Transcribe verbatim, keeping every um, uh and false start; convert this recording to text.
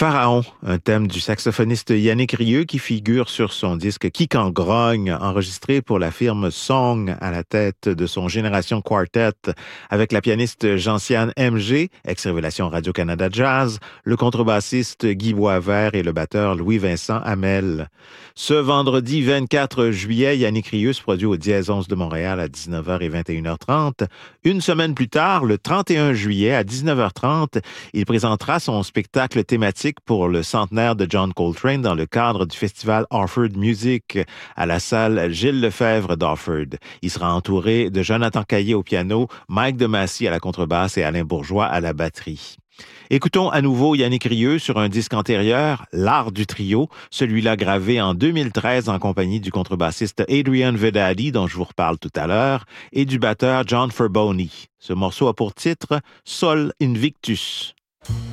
Pharaon, un thème du saxophoniste Yannick Rieu qui figure sur son disque Kick en grogne, enregistré pour la firme Song à la tête de son Génération Quartet, avec la pianiste Gentiane M G, ex-révélation Radio-Canada Jazz, le contrebassiste Guy Boisvert et le batteur Louis-Vincent Hamel. Ce vendredi vingt-quatre juillet, Yannick Rieu se produit au Dièse onze de Montréal à dix-neuf heures et vingt et une heures trente. Une semaine plus tard, le trente et un juillet à dix-neuf heures trente, il présentera son spectacle thématique pour le centenaire de John Coltrane dans le cadre du festival Orford Music à la salle Gilles Lefebvre d'Orford. Il sera entouré de Jonathan Caillé au piano, Mike Demassi à la contrebasse et Alain Bourgeois à la batterie. Écoutons à nouveau Yannick Rieu sur un disque antérieur, L'Art du trio, celui-là gravé en deux mille treize en compagnie du contrebassiste Adrian Vedadi, dont je vous reparle tout à l'heure, et du batteur John Ferboni. Ce morceau a pour titre Sol Invictus.